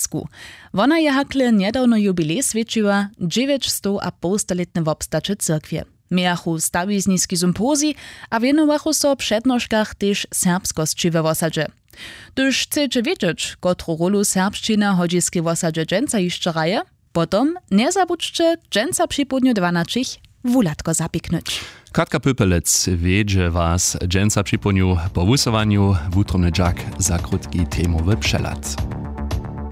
Serbsku. Wona je hakle niedawno jubilej svědčiła 900,5-letne wobstacze cyrkwie. Miachu stawizniski sympozji a wienowachu so przednożkach też serbskości we wosadze. Gdyż chcecie wiedzieć, kotru rolu serbszczyna hodziskiej wosadze dżęca jeszcze raje, potom nie zabudźcie dżęca przy południu 12 wulatko zapiknąć. Katka Pöpelec wiedzie was dżęca przy południu po wusowaniu w utrony dżak za krótki temowy przelat.